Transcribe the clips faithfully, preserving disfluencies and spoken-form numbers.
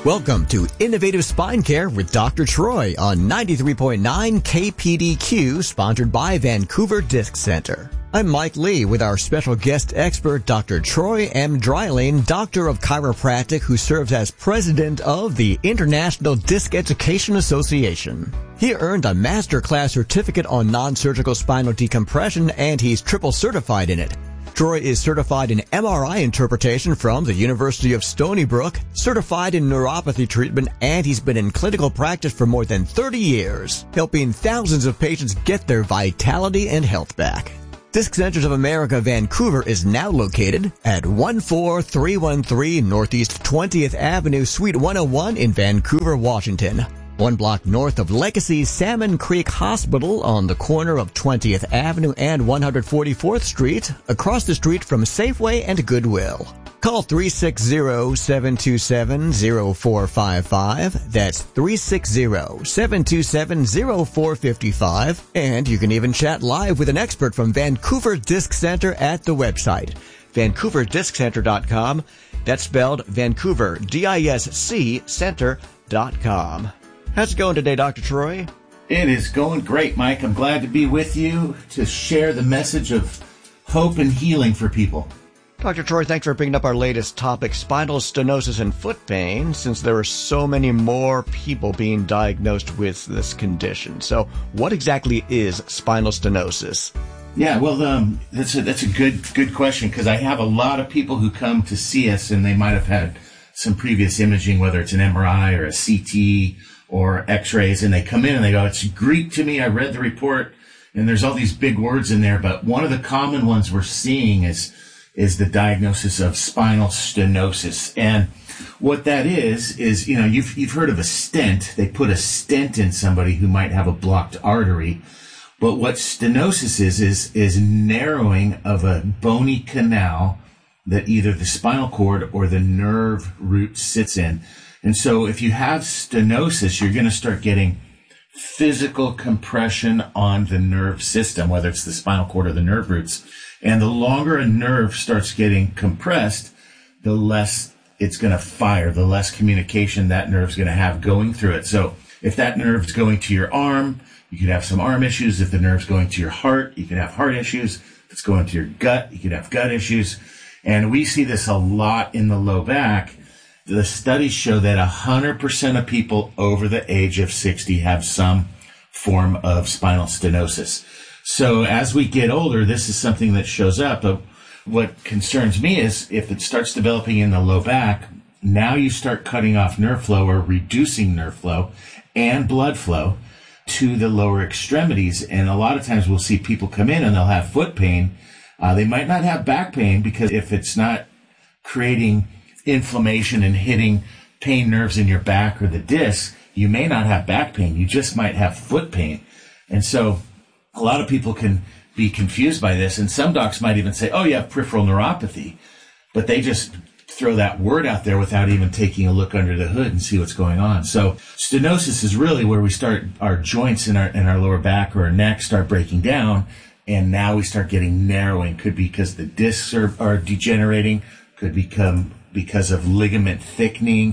Welcome to Innovative Spine Care with Doctor Troy on ninety-three point nine K P D Q, sponsored by Vancouver Disc Center. I'm Mike Lee with our special guest expert, Doctor Troy M. Dreiling, Doctor of Chiropractic, who serves as President of the International Disc Education Association. He earned a masterclass certificate on non-surgical spinal decompression, and he's triple certified in it. Troy is certified in M R I interpretation from the University of Stony Brook, certified in neuropathy treatment, and he's been in clinical practice for more than thirty years, helping thousands of patients get their vitality and health back. Disc Centers of America Vancouver is now located at one four three one three Northeast twentieth Avenue, Suite one oh one in Vancouver, Washington. One block north of Legacy Salmon Creek Hospital on the corner of twentieth Avenue and one hundred forty-fourth Street, across the street from Safeway and Goodwill. Call three six zero, seven two seven, zero four five five. That's three six zero, seven two seven, zero four five five. And you can even chat live with an expert from Vancouver Disc Center at the website, vancouver disc center dot com. That's spelled Vancouver, D I S C, center dot com. How's it going today, Doctor Troy? It is going great, Mike. I'm glad to be with you to share the message of hope and healing for people. Doctor Troy, thanks for bringing up our latest topic, spinal stenosis and foot pain, since there are so many more people being diagnosed with this condition. So what exactly is spinal stenosis? Yeah, well, um, that's a, that's a good good question, because I have a lot of people who come to see us and they might have had some previous imaging, whether it's an M R I or a C T or x-rays, and they come in and they go, it's Greek to me, I read the report, and there's all these big words in there, but one of the common ones we're seeing is is the diagnosis of spinal stenosis. And what that is, is, you know, you've you've heard of a stent. They put a stent in somebody who might have a blocked artery, but what stenosis is, is, is narrowing of a bony canal that either the spinal cord or the nerve root sits in. And so if you have stenosis, you're going to start getting physical compression on the nerve system, whether it's the spinal cord or the nerve roots. And the longer a nerve starts getting compressed, the less it's going to fire, the less communication that nerve's going to have going through it. So if that nerve's going to your arm, you could have some arm issues. If the nerve's going to your heart, you could have heart issues. If it's going to your gut, you could have gut issues. And we see this a lot in the low back. The studies show that one hundred percent of people over the age of sixty have some form of spinal stenosis. So as we get older, this is something that shows up. But what concerns me is if it starts developing in the low back, now you start cutting off nerve flow or reducing nerve flow and blood flow to the lower extremities. And a lot of times we'll see people come in and they'll have foot pain. Uh, they might not have back pain, because if it's not creating inflammation and hitting pain nerves in your back or the disc, you may not have back pain. You just might have foot pain. And so a lot of people can be confused by this. And some docs might even say, oh, you have peripheral neuropathy. But they just throw that word out there without even taking a look under the hood and see what's going on. So stenosis is really where we start, our joints in our, in our lower back or our neck start breaking down. And now we start getting narrowing. Could be because the discs are, are degenerating. Could become because of ligament thickening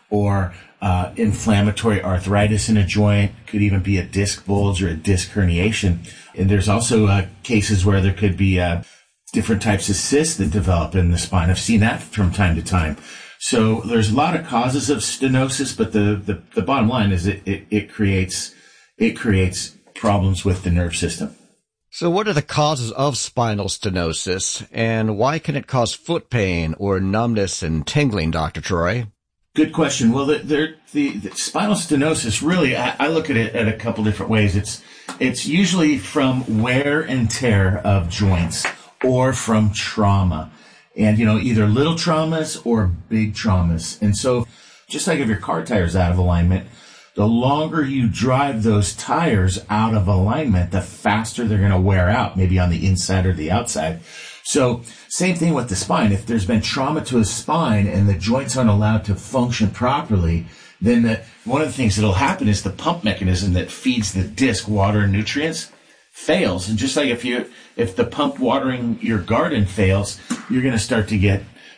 or uh, inflammatory arthritis in a joint. Could even be a disc bulge or a disc herniation. And there's also uh, cases where there could be uh, different types of cysts that develop in the spine. I've seen that from time to time. So there's a lot of causes of stenosis, but the, the, the bottom line is it, it, it creates it creates problems with the nerve system. So what are the causes of spinal stenosis, and why can it cause foot pain or numbness and tingling, Doctor Troy? Good question. Well, the, the, the, the spinal stenosis, really, I, I look at it at a couple different ways. It's, it's usually from wear and tear of joints or from trauma. And, you know, either little traumas or big traumas. And so just like if your car tire's out of alignment, the longer you drive those tires out of alignment, the faster they're going to wear out, maybe on the inside or the outside. So same thing with the spine. If there's been trauma to the spine and the joints aren't allowed to function properly, then the, one of the things that'll happen is the pump mechanism that feeds the disc water and nutrients fails. And just like if you, if the pump watering your garden fails, you're going to start to get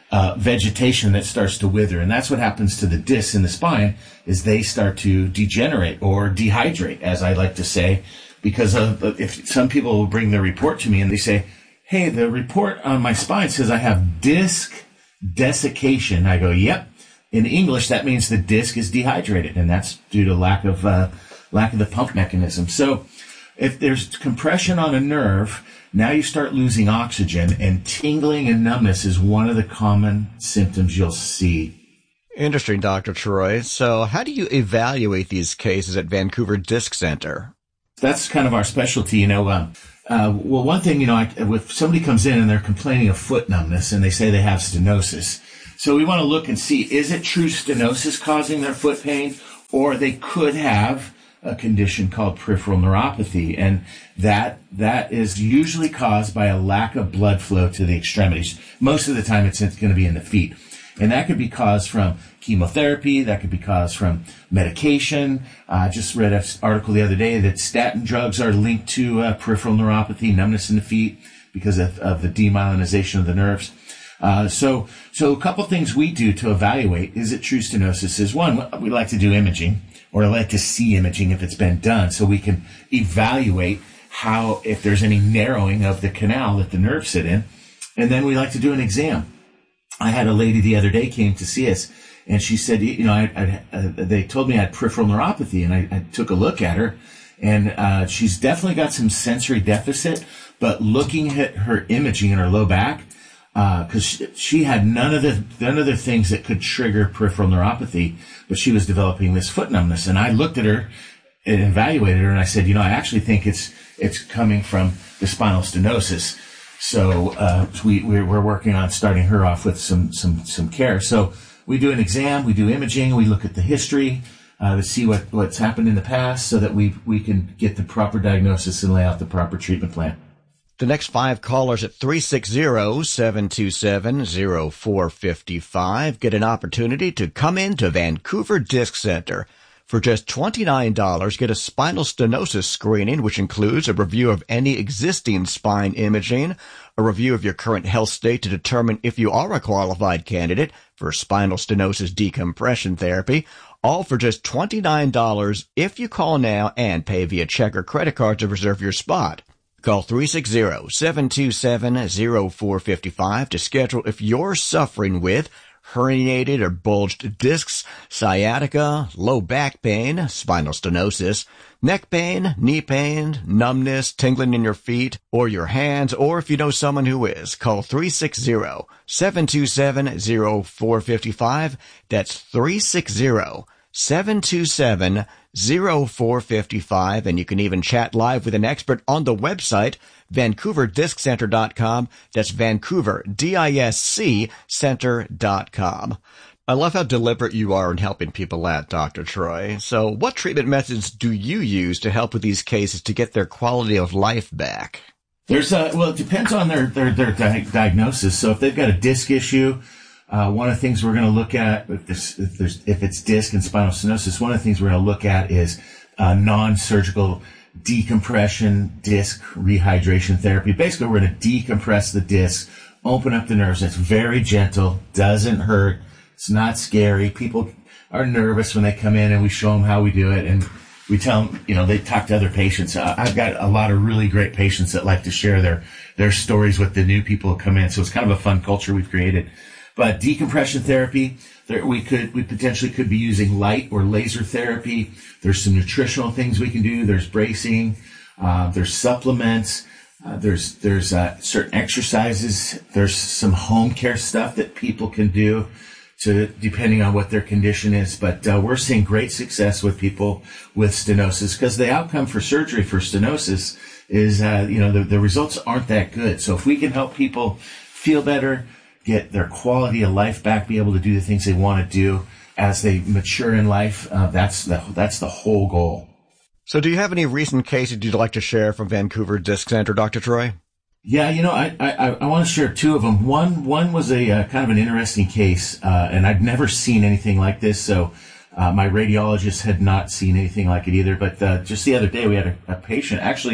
uh, vegetation that starts to wither. And that's what happens to the discs in the spine, is they start to degenerate or dehydrate, as I like to say, because of, if some people will bring their report to me and they say, hey, the report on my spine says I have disc desiccation. I go, yep. In English, that means the disc is dehydrated, and that's due to lack of, uh, lack of the pump mechanism. So if there's compression on a nerve, now you start losing oxygen, and tingling and numbness is one of the common symptoms you'll see. Interesting, Doctor Troy. So how do you evaluate these cases at Vancouver Disc Center? That's kind of our specialty, you know. Um, uh, well, one thing, you know, I, if somebody comes in and they're complaining of foot numbness and they say they have stenosis, so we want to look and see, is it true stenosis causing their foot pain, or they could have a condition called peripheral neuropathy, and that that is usually caused by a lack of blood flow to the extremities. Most of the time, it's going to be in the feet, and that could be caused from chemotherapy. That could be caused from medication. I uh, just read an article the other day that statin drugs are linked to uh, peripheral neuropathy, numbness in the feet, because of, of the demyelinization of the nerves. Uh, so, so a couple things we do to evaluate, is it true stenosis, is one, we like to do imaging, or like to see imaging if it's been done, so we can evaluate how, if there's any narrowing of the canal that the nerves sit in. And then we like to do an exam. I had a lady the other day came to see us, and she said, you know, I, I, uh, they told me I had peripheral neuropathy, and I, I took a look at her, and uh, she's definitely got some sensory deficit, but looking at her imaging in her low back, because uh, she, she had none of the none of the things that could trigger peripheral neuropathy, but she was developing this foot numbness. And I looked at her and evaluated her, and I said, you know, I actually think it's it's coming from the spinal stenosis. So uh, we we're, we're working on starting her off with some some some care. So we do an exam, we do imaging, we look at the history uh, to see what what's happened in the past, so that we we can get the proper diagnosis and lay out the proper treatment plan. The next five callers at three six zero, seven two seven, zero four five five get an opportunity to come into Vancouver Disc Center. For just twenty-nine dollars, get a spinal stenosis screening, which includes a review of any existing spine imaging, a review of your current health state to determine if you are a qualified candidate for spinal stenosis decompression therapy, all for just twenty-nine dollars if you call now and pay via check or credit card to reserve your spot. Call three six zero, seven two seven, zero four five five to schedule if you're suffering with herniated or bulged discs, sciatica, low back pain, spinal stenosis, neck pain, knee pain, numbness, tingling in your feet or your hands, or if you know someone who is. Call three six zero, seven two seven, zero four five five. That's three six zero, seven two seven, zero four five five, and you can even chat live with an expert on the website, vancouver disc center dot com. That's Vancouver, D I S C, center dot com. I love how deliberate you are in helping people out, Doctor Troy. So what treatment methods do you use to help with these cases to get their quality of life back? There's a, well, it depends on their, their, their di- diagnosis. So if they've got a disc issue, Uh, one of the things we're going to look at, if, this, if, there's, if it's disc and spinal stenosis, one of the things we're going to look at is uh, non-surgical decompression disc rehydration therapy. Basically, we're going to decompress the disc, open up the nerves. It's very gentle, doesn't hurt, it's not scary. People are nervous when they come in, and we show them how we do it, and we tell them, you know, they talk to other patients. Uh, I've got a lot of really great patients that like to share their, their stories with the new people who come in, so it's kind of a fun culture we've created. But decompression therapy, there, we could, we potentially could be using light or laser therapy. There's some nutritional things we can do. There's bracing. Uh, there's supplements. Uh, there's, there's, uh, certain exercises. There's some home care stuff that people can do to, depending on what their condition is. But, uh, we're seeing great success with people with stenosis, because the outcome for surgery for stenosis is, uh, you know, the, the results aren't that good. So if we can help people feel better, get their quality of life back, be able to do the things they want to do as they mature in life, uh, that's the that's the whole goal. So do you have any recent cases you'd like to share from Vancouver Disc Center, Doctor Troy? Yeah, you know, I I, I want to share two of them. One one was a uh, kind of an interesting case, uh, and I'd never seen anything like this, so uh, my radiologist had not seen anything like it either. But uh, just the other day, we had a, a patient, actually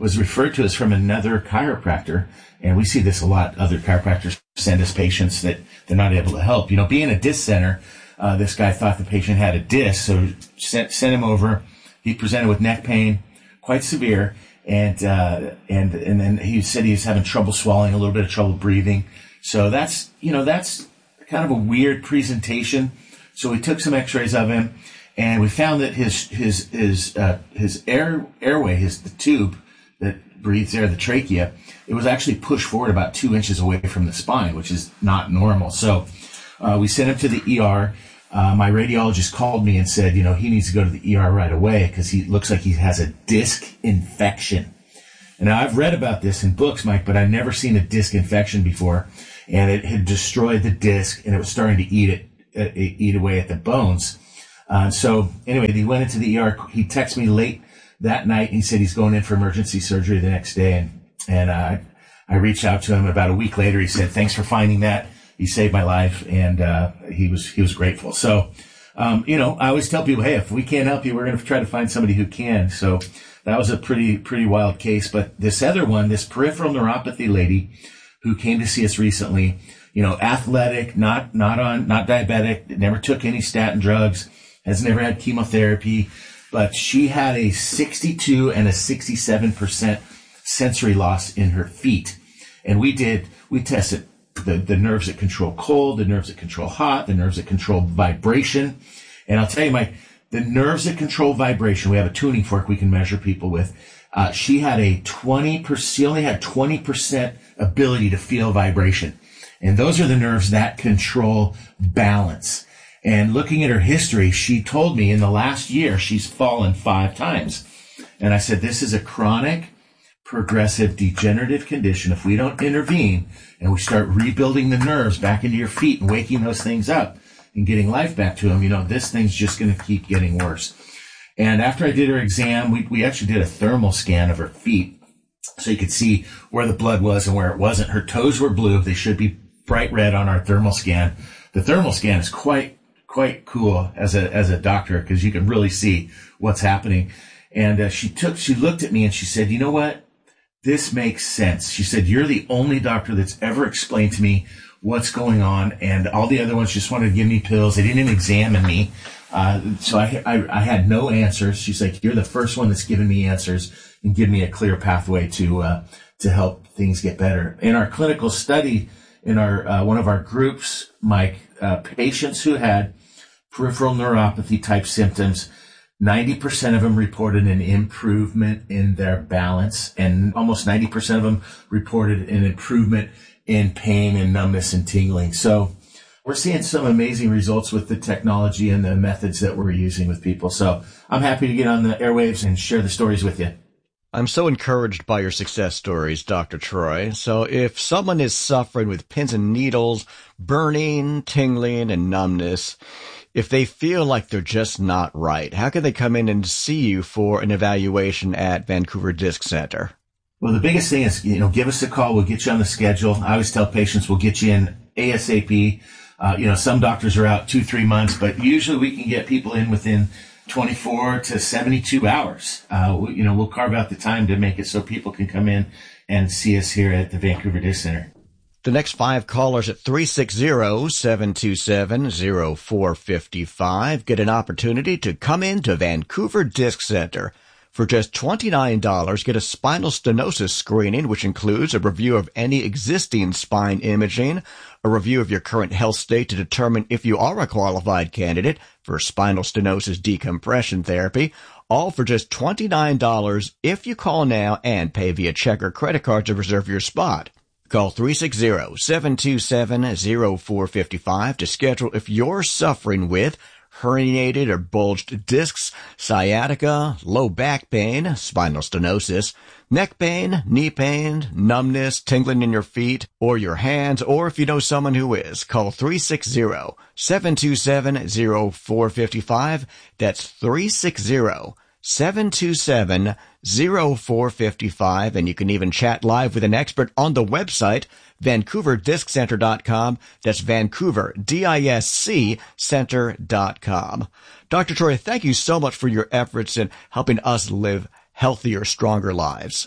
was referred to us from another chiropractor. And we see this a lot. Other chiropractors send us patients that they're not able to help. You know, being a disc center, uh, this guy thought the patient had a disc, so sent, sent him over. He presented with neck pain, quite severe. And, uh, and, and then he said he was having trouble swallowing, a little bit of trouble breathing. So that's, you know, that's kind of a weird presentation. So we took some x-rays of him, and we found that his, his, his, uh, his air, airway, his, the tube that breathes air, the trachea, it was actually pushed forward about two inches away from the spine, which is not normal. So, uh, we sent him to the E R. Uh, my radiologist called me and said, you know, he needs to go to the E R right away because he looks like he has a disc infection. And now I've read about this in books, Mike, but I've never seen a disc infection before. And it had destroyed the disc, and it was starting to eat it, uh, eat away at the bones. Uh, so anyway, he went into the E R. He texted me late that night, and he said he's going in for emergency surgery the next day. And, and, uh, I reached out to him about a week later. He said, thanks for finding that. He saved my life, and, uh, he was, he was grateful. So, um, you know, I always tell people, hey, if we can't help you, we're going to try to find somebody who can. So that was a pretty, pretty wild case. But this other one, this peripheral neuropathy lady who came to see us recently, you know, athletic, not, not on, not diabetic, never took any statin drugs, has never had chemotherapy, but she had a sixty-two and a sixty-seven percent sensory loss in her feet. And we did, we tested the, the nerves that control cold, the nerves that control hot, the nerves that control vibration. And I'll tell you, Mike, the nerves that control vibration, we have a tuning fork we can measure people with. Uh, she had a twenty percent, she only had twenty percent ability to feel vibration. And those are the nerves that control balance. And looking at her history, she told me in the last year, she's fallen five times. And I said, this is a chronic, progressive, degenerative condition. If we don't intervene and we start rebuilding the nerves back into your feet and waking those things up and getting life back to them, you know, this thing's just going to keep getting worse. And after I did her exam, we, we actually did a thermal scan of her feet so you could see where the blood was and where it wasn't. Her toes were blue. They should be bright red on our thermal scan. The thermal scan is quite, quite cool as a, as a doctor because you can really see what's happening. And uh, she took, she looked at me and she said, you know what? This makes sense. She said, you're the only doctor that's ever explained to me what's going on. And all the other ones just wanted to give me pills. They didn't examine me. Uh, so I, I, I had no answers. She's like, you're the first one that's given me answers and give me a clear pathway to, uh, to help things get better. In our clinical study, in our, uh, one of our groups, Mike, uh, patients who had peripheral neuropathy type symptoms, ninety percent of them reported an improvement in their balance, and almost ninety percent of them reported an improvement in pain and numbness and tingling. So we're seeing some amazing results with the technology and the methods that we're using with people. So I'm happy to get on the airwaves and share the stories with you. I'm so encouraged by your success stories, Doctor Troy. So if someone is suffering with pins and needles, burning, tingling, and numbness, if they feel like they're just not right, how can they come in and see you for an evaluation at Vancouver Disc Center? Well, the biggest thing is, you know, give us a call. We'll get you on the schedule. I always tell patients we'll get you in ASAP. Uh, you know, some doctors are out two, three months, but usually we can get people in within twenty-four to seventy-two hours. Uh, we, you know, we'll carve out the time to make it so people can come in and see us here at the Vancouver Disc Center. The next five callers at three six zero, seven two seven, zero four five five get an opportunity to come into Vancouver Disc Center. For just twenty-nine dollars, get a spinal stenosis screening, which includes a review of any existing spine imaging, a review of your current health state to determine if you are a qualified candidate for spinal stenosis decompression therapy, all for just twenty-nine dollars if you call now and pay via check or credit card to reserve your spot. Call three six zero, seven two seven, zero four five five to schedule if you're suffering with herniated or bulged discs, sciatica, low back pain, spinal stenosis, neck pain, knee pain, numbness, tingling in your feet or your hands, or if you know someone who is, call three six zero, seven two seven, zero four five five. That's three six zero, seven two seven, zero four five five, and you can even chat live with an expert on the website, Vancouver Disc Center dot com. That's Vancouver, D I S C, Center dot com. Doctor Troy, thank you so much for your efforts in helping us live healthier, stronger lives.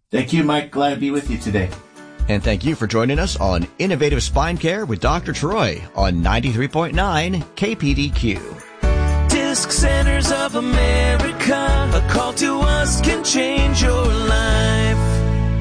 Thank you, Mike. Glad to be with you today. And thank you for joining us on Innovative Spine Care with Doctor Troy on ninety-three point nine K P D Q. Disc Centers of America, a call to us can change your life.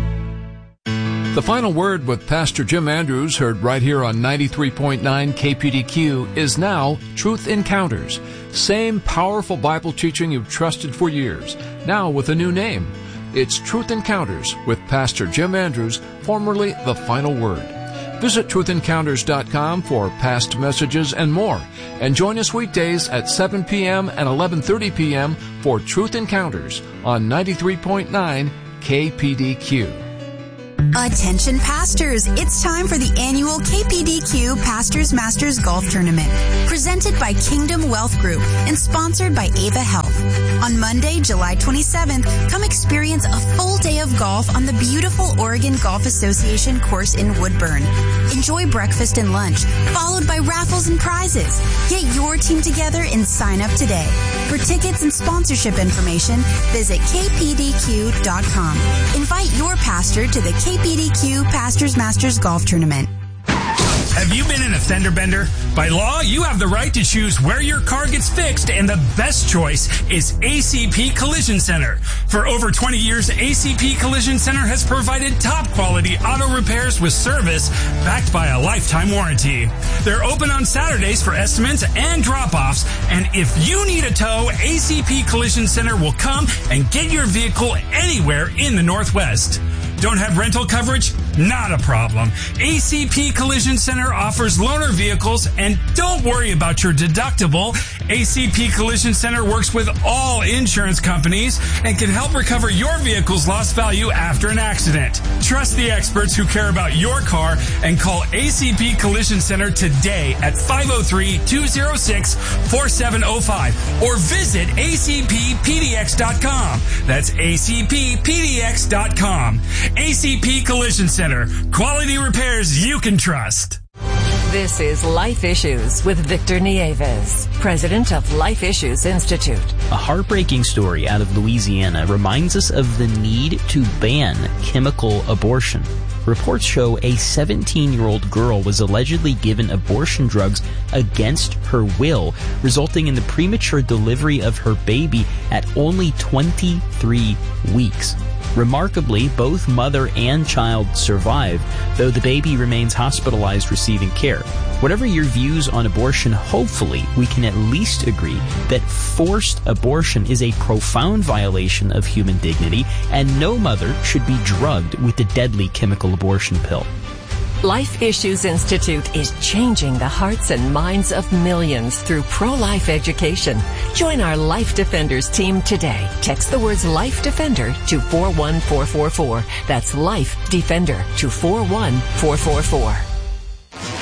The final word with Pastor Jim Andrews, heard right here on ninety-three point nine K P D Q, is now Truth Encounters. Same powerful Bible teaching you've trusted for years, now with a new name. It's Truth Encounters with Pastor Jim Andrews, formerly The Final Word. Visit truth encounters dot com for past messages and more. And join us weekdays at seven p.m. and eleven thirty p.m. for Truth Encounters on ninety-three point nine K P D Q. Attention pastors, it's time for the annual K P D Q Pastors Masters Golf Tournament, presented by Kingdom Wealth Group and sponsored by Ava Health. On Monday, July twenty-seventh, come experience a full day of golf on the beautiful Oregon Golf Association course in Woodburn. Enjoy breakfast and lunch, followed by raffles and prizes. Get your team together and sign up today. For tickets and sponsorship information, visit K P D Q dot com. Invite your pastor to the K P D Q Pastors Masters Golf Tournament. Have you been in a fender bender? By law, you have the right to choose where your car gets fixed, and the best choice is A C P Collision Center. For over twenty years, A C P Collision Center has provided top quality auto repairs with service backed by a lifetime warranty. They're open on Saturdays for estimates and drop-offs, and if you need a tow, A C P Collision Center will come and get your vehicle anywhere in the Northwest. Don't have rental coverage? Not a problem. A C P Collision Center offers loaner vehicles, and don't worry about your deductible. A C P Collision Center works with all insurance companies and can help recover your vehicle's lost value after an accident. Trust the experts who care about your car and call A C P Collision Center today at five oh three, two oh six, four seven oh five or visit A C P P D X dot com. That's A C P P D X dot com. A C P Collision Center. Quality repairs you can trust. This is Life Issues with Victor Nieves, president of Life Issues Institute. A heartbreaking story out of Louisiana reminds us of the need to ban chemical abortion. Reports show a seventeen-year-old girl was allegedly given abortion drugs against her will, resulting in the premature delivery of her baby at only twenty-three weeks. Remarkably, both mother and child survive, though the baby remains hospitalized receiving care. Whatever your views on abortion, hopefully we can at least agree that forced abortion is a profound violation of human dignity, and no mother should be drugged with the deadly chemical abortion pill. Life Issues Institute is changing the hearts and minds of millions through pro-life education. Join our Life Defenders team today. Text the words Life Defender to four one four four four. That's Life Defender to four one four four four.